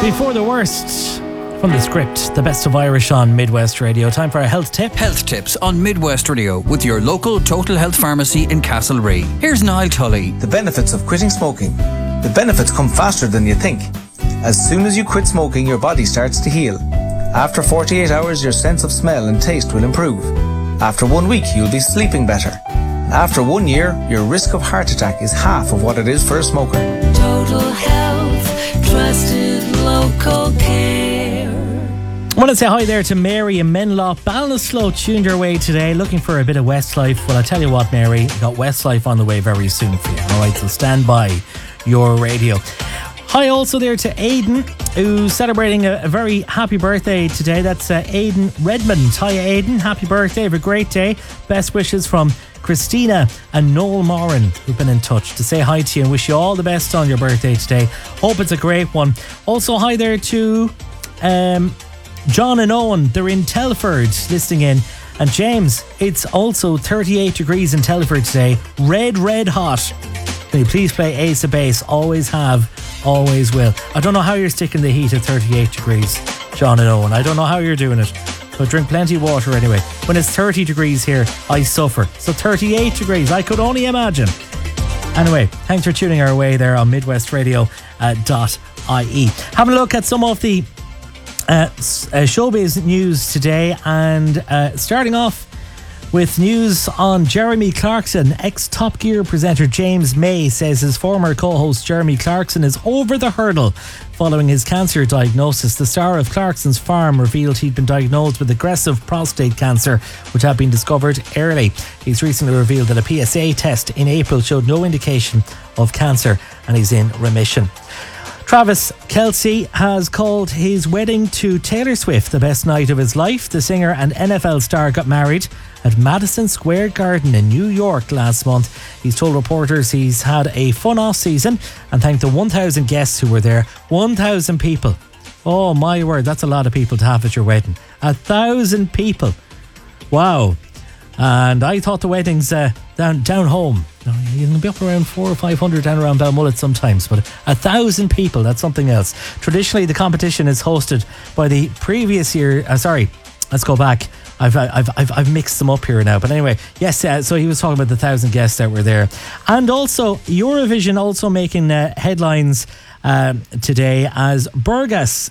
Before the worst, from the script, the best of Irish on Midwest Radio. Time for a health tip. Health tips on Midwest Radio with your local Total Health Pharmacy in Castlerea. Here's Niall Tully. The benefits of quitting smoking. The benefits come faster than you think. As soon as you quit smoking, your body starts to heal. After 48 hours, your sense of smell and taste will improve. After 1 week, you'll be sleeping better. After 1 year, your risk of heart attack is half of what it is for a smoker. Total Health, trusted local care. I want to say hi there to Mary in Menlough. Ballinasloe tuned your way today, looking for a bit of Westlife. Well, I tell you what, Mary, you got Westlife on the way very soon for you. All right, so stand by your radio. Hi also there to Aidan, who's celebrating a very happy birthday today. That's Aidan Redmond. Hi Aidan, happy birthday, have a great day. Best wishes from Christina and Noel Moran, who've been in touch to say hi to you and wish you all the best on your birthday today. Hope it's a great one. Also hi there to John and Owen, they're in Telford listening in. And James, it's also 38 degrees in Telford today. Red hot. Can you please play Ace of Base? Always have, always will. I don't know how you're sticking the heat at 38 degrees, John and Owen. I don't know how you're doing it. So drink plenty of water anyway. When it's 30 degrees here, I suffer. So 38 degrees, I could only imagine. Anyway, thanks for tuning our way there on midwestradio.ie. Having a look at some of the showbiz news today, and starting off with news on Jeremy Clarkson. Ex-Top Gear presenter James May says his former co-host Jeremy Clarkson is over the hurdle following his cancer diagnosis. The star of Clarkson's Farm revealed he'd been diagnosed with aggressive prostate cancer, which had been discovered early. He's recently revealed that a PSA test in April showed no indication of cancer, and he's in remission. Travis Kelce has called his wedding to Taylor Swift the best night of his life. The singer and NFL star got married at Madison Square Garden in New York last month. He's told reporters he's had a fun off season and thanked the 1,000 guests who were there. 1,000 people. Oh my word, that's a lot of people to have at your wedding. 1,000 people. Wow. And I thought the weddings down home, you can be up around 400 or 500 down around Balmullet sometimes, but 1,000 people, that's something else. Traditionally, the competition is hosted by the previous year. Let's go back. I've mixed them up here now, but anyway, yes. So he was talking about the 1,000 guests that were there, and also Eurovision also making headlines today as Burgas